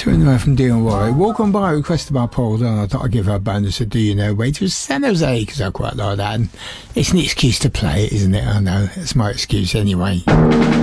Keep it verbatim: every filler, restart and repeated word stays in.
Catherine Noah from D and Y. Walk On By, requested by Paul Dunn. I thought I'd give her a bonus of Do You Know Way to San Jose, because I quite like that. And it's an excuse to play it, isn't it? I know. It's my excuse anyway.